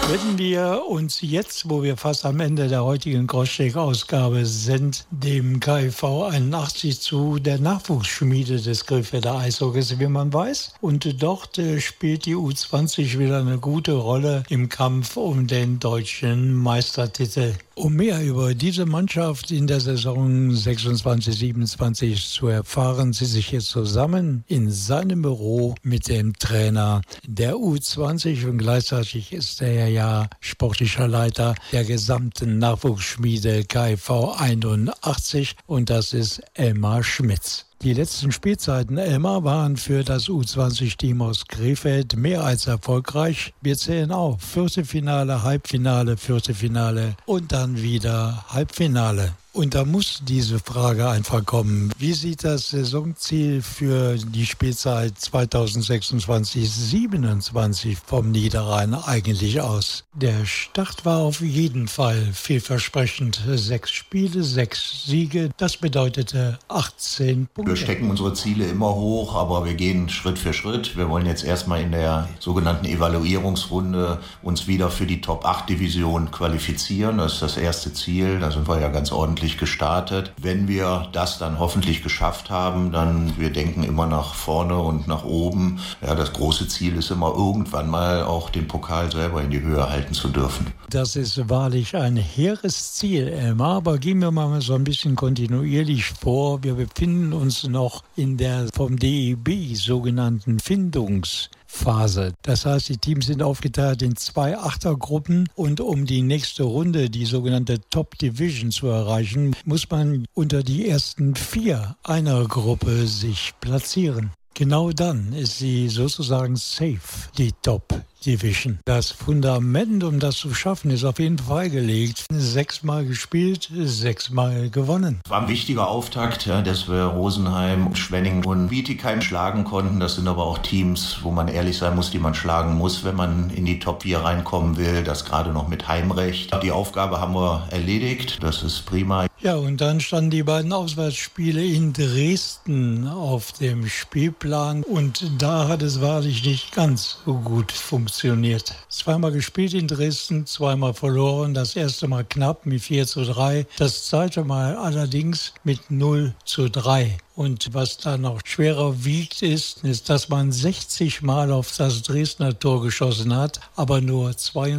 Wenden wir uns jetzt, wo wir fast am Ende der heutigen Crosscheck-Ausgabe sind, dem KIV 81 zu, der Nachwuchsschmiede des Krefelder Eishockeys, wie man weiß. Und dort spielt die U20 wieder eine gute Rolle im Kampf um den deutschen Meistertitel. Um mehr über diese Mannschaft in der Saison 26/27 zu erfahren, sie sich jetzt zusammen in seinem Büro mit dem Trainer der U20 und gleichzeitig ist er ja sportlicher Leiter der gesamten Nachwuchsschmiede KIV 81 und das ist Elmar Schmitz. Die letzten Spielzeiten, Elmar, waren für das U20-Team aus Krefeld mehr als erfolgreich. Wir zählen auf Viertelfinale, Halbfinale, Viertelfinale und dann wieder Halbfinale. Und da muss diese Frage einfach kommen. Wie sieht das Saisonziel für die Spielzeit 2026/27 vom Niederrhein eigentlich aus? Der Start war auf jeden Fall vielversprechend. 6 Spiele, 6 Siege. Das bedeutete 18 Punkte. Wir stecken unsere Ziele immer hoch, aber wir gehen Schritt für Schritt. Wir wollen jetzt erstmal in der sogenannten Evaluierungsrunde uns wieder für die Top-8-Division qualifizieren. Das ist das erste Ziel. Da sind wir ja ganz ordentlich gestartet. Wenn wir das dann hoffentlich geschafft haben, dann wir denken immer nach vorne und nach oben. Ja, das große Ziel ist immer irgendwann mal auch den Pokal selber in die Höhe halten zu dürfen. Das ist wahrlich ein hehres Ziel, Elmar, aber gehen wir mal so ein bisschen kontinuierlich vor. Wir befinden uns noch in der vom DEB sogenannten Findungsphase. Das heißt, die Teams sind aufgeteilt in 2 Achtergruppen und um die nächste Runde, die sogenannte Top Division zu erreichen, muss man unter die ersten 4 einer Gruppe sich platzieren. Genau dann ist sie sozusagen safe, die Top Division. Das Fundament, um das zu schaffen, ist auf jeden Fall gelegt. 6-mal gespielt, 6-mal gewonnen. Es war ein wichtiger Auftakt, ja, dass wir Rosenheim, Schwenning und Bietigheim schlagen konnten. Das sind aber auch Teams, wo man ehrlich sein muss, die man schlagen muss, wenn man in die Top 4 reinkommen will. Das gerade noch mit Heimrecht. Die Aufgabe haben wir erledigt. Das ist prima. Ja, und dann standen die beiden Auswärtsspiele in Dresden auf dem Spielplan. Und da hat es wahrlich nicht ganz so gut funktioniert. 2-mal gespielt in Dresden, 2-mal verloren. Das erste Mal knapp mit 4:3. Das zweite Mal allerdings mit 0:3. Und was da noch schwerer wiegt, ist, dass man 60 Mal auf das Dresdner Tor geschossen hat, aber nur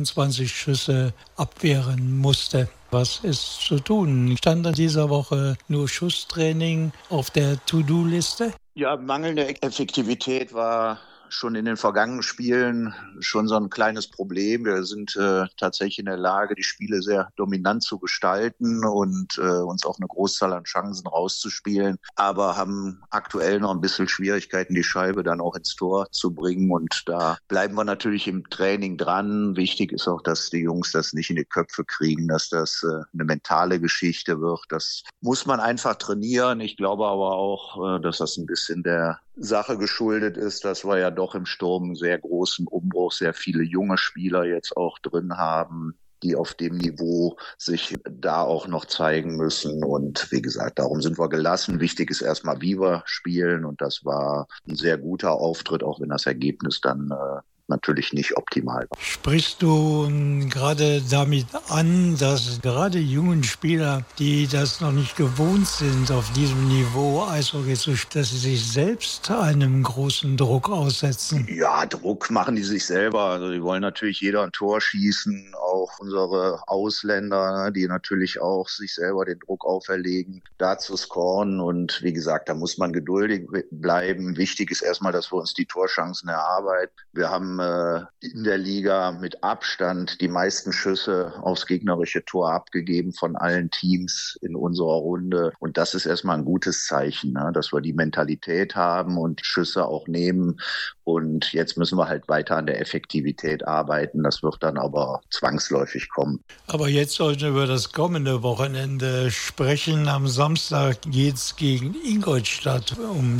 22 Schüsse abwehren musste. Was ist zu tun? Stand in dieser Woche nur Schusstraining auf der To-Do-Liste? Ja, mangelnde Effektivität war schon in den vergangenen Spielen schon so ein kleines Problem. Wir sind tatsächlich in der Lage, die Spiele sehr dominant zu gestalten und uns auch eine Großzahl an Chancen rauszuspielen, aber haben aktuell noch ein bisschen Schwierigkeiten, die Scheibe dann auch ins Tor zu bringen. Und da bleiben wir natürlich im Training dran. Wichtig ist auch, dass die Jungs das nicht in die Köpfe kriegen, dass das eine mentale Geschichte wird. Das muss man einfach trainieren. Ich glaube aber auch, dass das ein bisschen der Sache geschuldet ist, dass wir ja doch im Sturm einen sehr großen Umbruch, sehr viele junge Spieler jetzt auch drin haben, die auf dem Niveau sich da auch noch zeigen müssen. Und wie gesagt, darum sind wir gelassen. Wichtig ist erstmal, wie wir spielen. Und das war ein sehr guter Auftritt, auch wenn das Ergebnis dann natürlich nicht optimal war. Sprichst du gerade damit an, dass gerade jungen Spieler, die das noch nicht gewohnt sind, auf diesem Niveau Eishockey zu spielen, dass sie sich selbst einem großen Druck aussetzen? Ja, Druck machen die sich selber. Also die wollen natürlich jeder ein Tor schießen, auch unsere Ausländer, die natürlich auch sich selber den Druck auferlegen, da zu scoren. Und wie gesagt, da muss man geduldig bleiben. Wichtig ist erstmal, dass wir uns die Torchancen erarbeiten. Wir haben in der Liga mit Abstand die meisten Schüsse aufs gegnerische Tor abgegeben von allen Teams in unserer Runde. Und das ist erstmal ein gutes Zeichen, ne? Dass wir die Mentalität haben und die Schüsse auch nehmen. Und jetzt müssen wir halt weiter an der Effektivität arbeiten. Das wird dann aber zwangsläufig kommen. Aber jetzt sollten wir über das kommende Wochenende sprechen. Am Samstag geht's gegen Ingolstadt um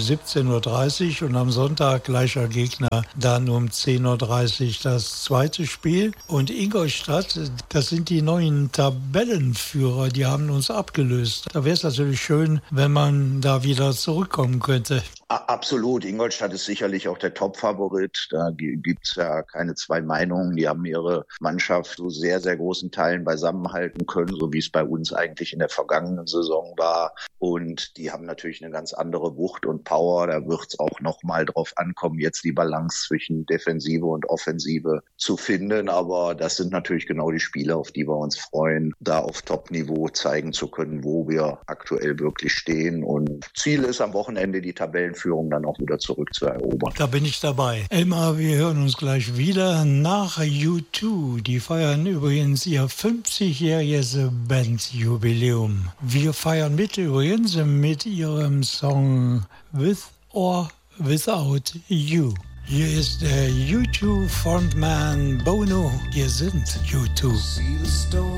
17:30 Uhr und am Sonntag gleicher Gegner dann um 10:30 Uhr das zweite Spiel. Und Ingolstadt, das sind die neuen Tabellenführer, die haben uns abgelöst. Da wäre es natürlich schön, wenn man da wieder zurückkommen könnte. Absolut. Ingolstadt ist sicherlich auch der Top-Favorit. Da gibt's ja keine zwei Meinungen. Die haben ihre Mannschaft zu sehr, sehr großen Teilen beisammenhalten können, so wie es bei uns eigentlich in der vergangenen Saison war. Und die haben natürlich eine ganz andere Wucht und Power. Da wird's auch nochmal drauf ankommen, jetzt die Balance zwischen Defensive und Offensive zu finden. Aber das sind natürlich genau die Spiele, auf die wir uns freuen, da auf Top-Niveau zeigen zu können, wo wir aktuell wirklich stehen. Und Ziel ist am Wochenende die Tabellenführung dann auch wieder zurückzuerobern. Da bin ich dabei. Elmar, wir hören uns gleich wieder nach U2. Die feiern übrigens ihr 50-jähriges Bandjubiläum. Wir feiern übrigens mit ihrem Song With or Without You. Hier ist der U2-Frontman Bono. Hier sind U2.